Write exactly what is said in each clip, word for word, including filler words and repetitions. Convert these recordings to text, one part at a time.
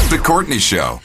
The Courtney Show.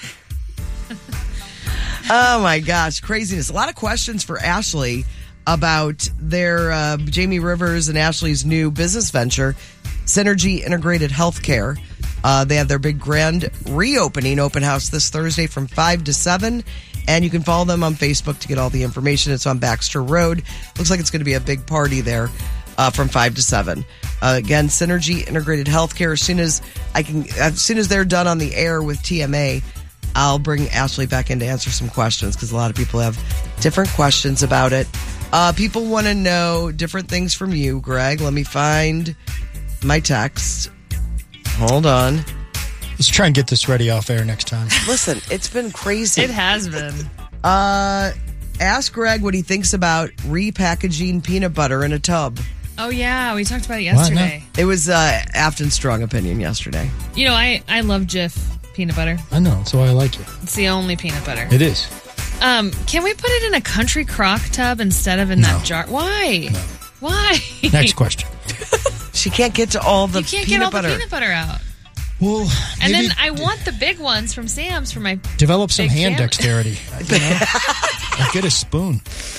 Oh, my gosh. Craziness. A lot of questions for Ashley about their uh, Jamie Rivers and Ashley's new business venture, Synergy Integrated Healthcare. Uh, they have their big grand reopening open house this Thursday from five to seven. And you can follow them on Facebook to get all the information. It's on Baxter Road. Looks like it's going to be a big party there uh, from five to seven. Uh, again, Synergy Integrated Healthcare. As soon as I can, as soon as they're done on the air with T M A, I'll bring Ashley back in to answer some questions because a lot of people have different questions about it. Uh, people want to know different things from you, Greg. Let me find my text. Hold on. Let's try and get this ready off air next time. Listen, it's been crazy. It has been. Uh, ask Greg what he thinks about repackaging peanut butter in a tub. Oh, yeah. We talked about it yesterday. It was uh, Afton's strong opinion yesterday. You know, I, I love Jif peanut butter. I know. That's why I like it. It's the only peanut butter. It is. Um, can we put it in a country crock tub instead of in No. that jar? Why? No. Why? Next question. She can't get to all the You can't peanut get all butter. the peanut butter out. Well, And maybe then I want the big ones from Sam's for my... develop some big hand fam- dexterity. You know? Like, get a spoon.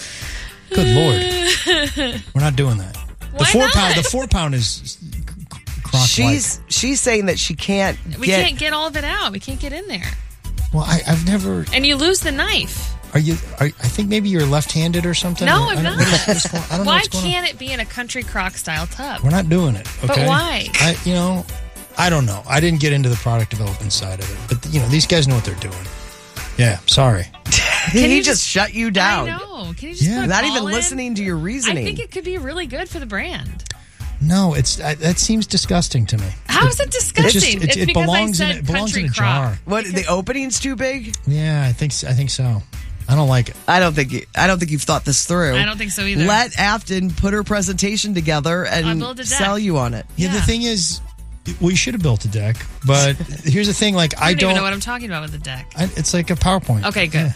Good Lord. We're not doing that. The Why four not? pound. The four pound is crock. She's she's saying that she can't We get... can't get all of it out. We can't get in there. Well, I, I've never. And you lose the knife. Are you? Are, I think maybe you're left-handed or something. No, Or- I'm I don't- not. what is- what's going- I don't know Why what's going on. can't it be in a country crock style tub? We're not doing it. Okay. But why? I, you know, I don't know. I didn't get into the product development side of it, but you know, these guys know what they're doing. Yeah. Sorry. he you just, just- shut you down. I know. Can you just Yeah. put it Not all even in? listening to your reasoning. I think it could be really good for the brand. No, it's I, that seems disgusting to me. How is it disgusting? It just- it- it's it because belongs I in said a- it belongs country in a crock. jar. What, the opening's too big? Yeah, I think I think so. I don't like it. I don't think you, I don't think you've thought this through. I don't think so either. Let Afton put her presentation together I'll and build a deck. sell you on it. Yeah, Yeah. the thing is, we should have built a deck, but here's the thing: like I I don't, don't. even know what I'm talking about with the deck. I, it's like a PowerPoint. Okay, good.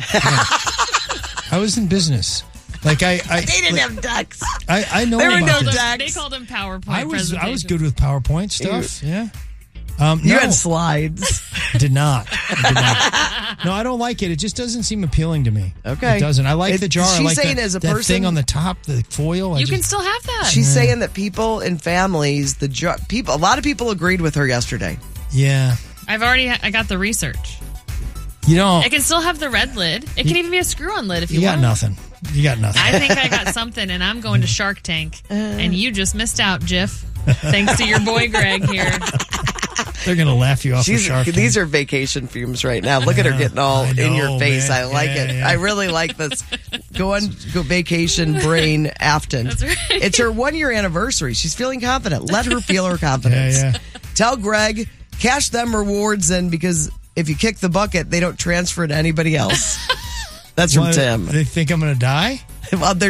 I was in business. Like I, I, They didn't like, have ducks. I, I know There were about no Called this. them- decks. They called them PowerPoint I was, I was presentations. good with PowerPoint stuff. Yeah. Um, You no, had slides. did not. Did not. No, I don't like it. It just doesn't seem appealing to me. Okay. It doesn't. I like It- the jar. I she's like saying that, as a that person- thing on the top, the foil. I You just, can still have that. She's saying that people in families, the jar, people, a lot of people agreed with her yesterday. yeah. I've already I got the research. You don't. It can still have the red lid. It can even be a screw-on lid if you, You got want. nothing. You got nothing. I think I got something, and I'm going to Shark Tank. And you just missed out, Jif. Thanks to your boy Greg here. They're gonna laugh you off. She's, for Shark Tank. these are vacation fumes right now. Look at her getting all I in your know, face. man. I like Yeah, it. yeah. I really like this. Go on, go vacation brain Afton. That's right. It's her one year anniversary. She's feeling confident. Let her feel her confidence. Yeah, yeah. Tell Greg, cash them rewards in because if you kick the bucket, they don't transfer to anybody else. That's from What, Tim. They think I'm gonna die. Well, they're